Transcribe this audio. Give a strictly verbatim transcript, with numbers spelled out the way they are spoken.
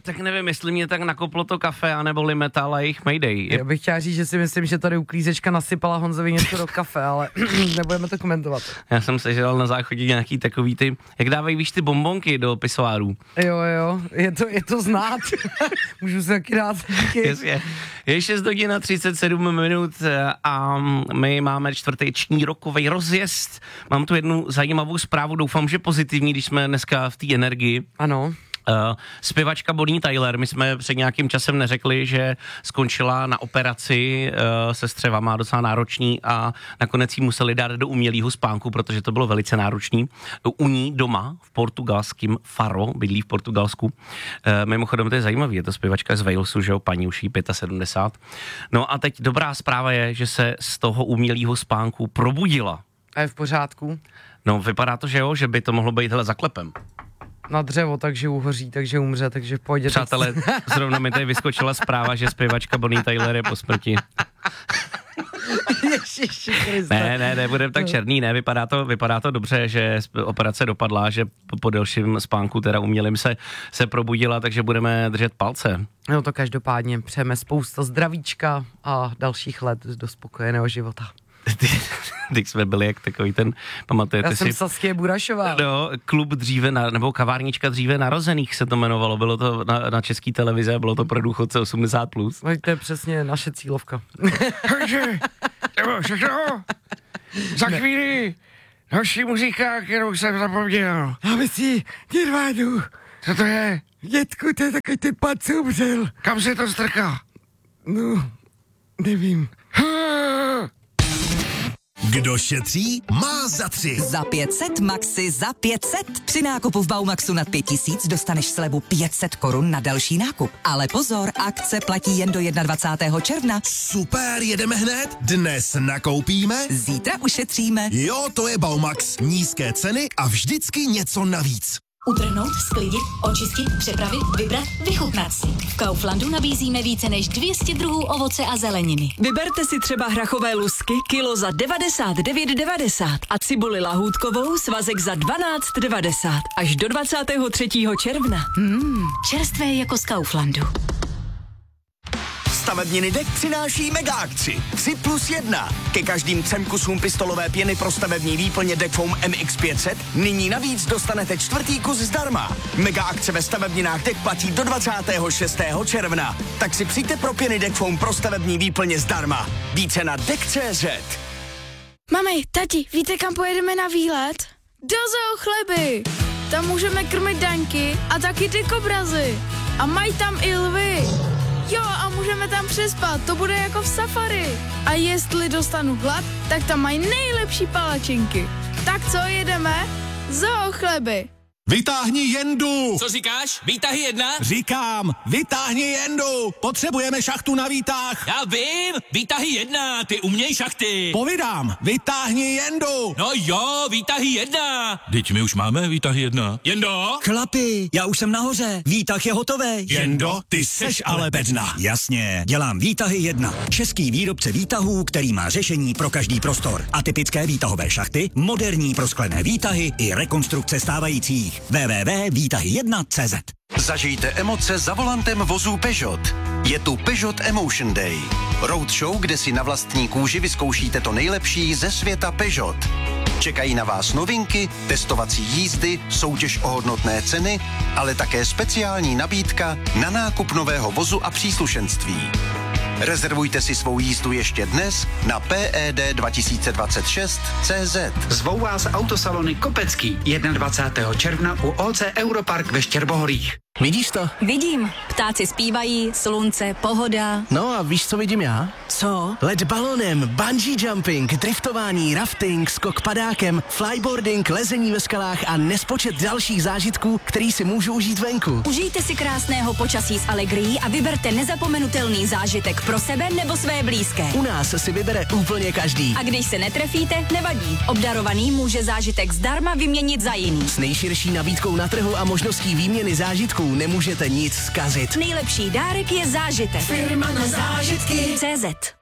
tak nevím, jestli mě tak nakoplo to kafe, anebo Limetal a jejich Mayday. Já bych chtěla říct, že si myslím, že tady uklízečka nasypala Honzovi něco do kafe, ale nebudeme to komentovat. Já jsem sežral na záchodě nějaký takový ty, jak dávají, víš, ty bombonky do pisoárů. Jo, jo, je to, je to znát. Můžu se taky dát, díky. Jasně. Je šest hodin a třicet sedm minut a my máme čtvrteční rokový rozjezd. Mám tu jednu zajímavou zprávu, doufám, že pozitivní, když jsme dneska v té energii. Ano. Uh, zpěvačka Bonnie Tyler, my jsme před nějakým časem neřekli, že skončila na operaci, uh, se střeva má docela náročný a nakonec jí museli dát do umělého spánku, protože to bylo velice náročný. U ní doma v portugalském Faro, bydlí v Portugalsku. Uh, mimochodem to je zajímavé, je to zpěvačka z Walesu, že jo, paní už jí sedmdesát pět. No a teď dobrá zpráva je, že se z toho umělého spánku probudila. A je v pořádku? No vypadá to, že jo, že by to mohlo být hele zaklepem. Na dřevo, takže uhoří, takže umře, takže v pohodě. Přátelé, zrovna mi tady vyskočila zpráva, že zpěvačka Bonnie Tyler je po smrti. Ježiši Kriste. Ne, ne, nebudem tak černý, ne, vypadá to, vypadá to dobře, že operace dopadla, že po, po delším spánku teda umělým se, se probudila, takže budeme držet palce. No to každopádně přejeme spousta zdravíčka a dalších let do spokojeného života. Teď jsme byli jak takový ten, pamatujete Já si? Já jsem Saskia Burašová. No, klub dříve, na, nebo kavárnička dříve narozených se to jmenovalo, bylo to na, na české televize, bylo to pro důchodce osmdesát plus. No, to je přesně naše cílovka. Takže, nebo všechno, za chvíli další muzika, kterou jsem zapomněl. Já si Nirvánu. Co to je? Dětku, to je takový ten pan, co umřel. Kam se to strká? No, nevím. Kdo šetří, má za tři. Za pět set, maxi za pět set. Při nákupu v Baumaxu nad pět tisíc dostaneš slevu pět set korun na další nákup. Ale pozor, akce platí jen do dvacátého prvního června. Super, jedeme hned. Dnes nakoupíme. Zítra ušetříme. Jo, to je Baumax. Nízké ceny a vždycky něco navíc. Utrhnout, sklidit, očistit, připravit, vybrat, vychutnat si. V Kauflandu nabízíme více než dvě stě druhů ovoce a zeleniny. Vyberte si třeba hrachové lusky, kilo za devadesát devět devadesát a cibuli lahůdkovou, svazek za dvanáct devadesát. Až do dvacátého třetího června. Mmm, čerstvé jako z Kauflandu. Stavebniny Dek přináší mega akci tři plus jedna. Ke každým třem kusům pistolové pěny pro stavební výplně Dekfoam M X pět set nyní navíc dostanete čtvrtý kus zdarma. Mega akce ve stavebninách Dek platí do dvacátého šestého června. Tak si přijďte pro pěny Dekfoam pro stavební výplně zdarma. Více na dek tečka cé zet. Mami, tati, víte, kam pojedeme na výlet? Do Zoo Chleby. Tam můžeme krmit daňky a taky ty kobrazy. A mají tam i lvy. Jo, a můžeme tam přespat, to bude jako v safari. A jestli dostanu hlad, tak tam mají nejlepší palačinky. Tak co, jedeme? Zoo Chleby. Vytáhni jendu! Co říkáš? Výtahy jedna? Říkám, vytáhni jendu! Potřebujeme šachtu na výtah! Já vím! Výtahy jedna, ty uměj šachty! Povídám, vytáhni jendu! No jo, výtahy jedna! Teď my už máme výtahy jedna. Jendo? Chlapi, já už jsem nahoře, výtah je hotový. Jendo, ty seš ale bedna. Jasně, dělám výtahy jedna. Český výrobce výtahů, který má řešení pro každý prostor. Atypické výtahové šachty, moderní prosklené výtahy i rekonstrukce stávajících. w w w tečka výtahy jedna tečka cé zet. Zažijte emoce za volantem vozů Peugeot. Je tu Peugeot Emotion Day. Roadshow, kde si na vlastní kůži vyzkoušíte to nejlepší ze světa Peugeot. Čekají na vás novinky, testovací jízdy, soutěž o hodnotné ceny, ale také speciální nabídka na nákup nového vozu a příslušenství. Rezervujte si svou jízdu ještě dnes na P E D dva tisíce dvacet šest tečka cé zet. Zvou vás autosalony Kopecký dvacátého prvního června u O C Europark ve Štěrbohorích. Vidíš to? Vidím. Ptáci zpívají, slunce, pohoda. No a víš, co vidím já? Co? Let balonem, bungee jumping, driftování, rafting, skok padákem, flyboarding, lezení ve skalách a nespočet dalších zážitků, který si můžu užít venku. Užijte si krásného počasí s Allegrií a vyberte nezapomenutelný zážitek pro sebe nebo své blízké. U nás si vybere úplně každý. A když se netrefíte, nevadí. Obdarovaný může zážitek zdarma vyměnit za jiný. S nejširší nabídkou na trhu a možností výměny zážitků nemůžete nic zkazit. Nejlepší dárek je zážitek. Firma na zážitky. cé zet.